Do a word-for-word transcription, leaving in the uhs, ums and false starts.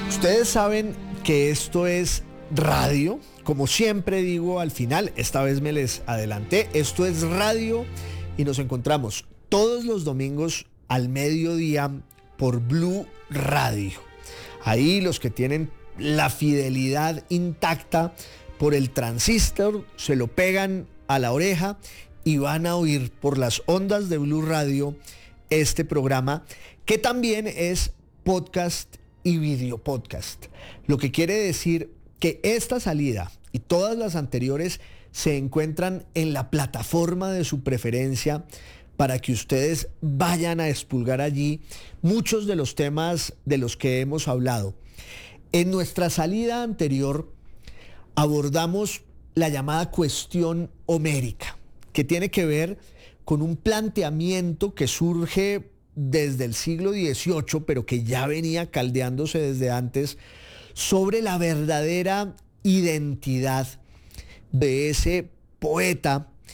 Ustedes saben que esto es radio, como siempre digo al final, esta vez me les adelanté, esto es radio y nos encontramos todos los domingos al mediodía por Blue Radio. Ahí los que tienen la fidelidad intacta por el transistor se lo pegan a la oreja y van a oír por las ondas de Blue Radio este programa, que también es podcast y video podcast. Lo que quiere decir que esta salida y todas las anteriores se encuentran en la plataforma de su preferencia para que ustedes vayan a expulgar allí muchos de los temas de los que hemos hablado. En nuestra salida anterior abordamos la llamada cuestión homérica, que tiene que ver con un planteamiento que surge desde el siglo dieciocho, pero que ya venía caldeándose desde antes, sobre la verdadera identidad de ese poeta